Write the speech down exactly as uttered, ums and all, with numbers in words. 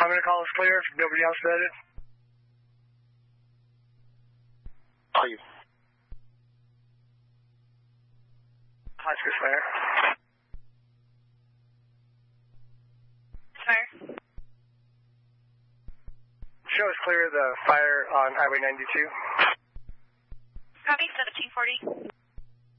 I'm going to call us clear if nobody else said it. Please. Oscar Fire. Fire. Show us clear of the fire on Highway ninety-two. Copy, seventeen forty.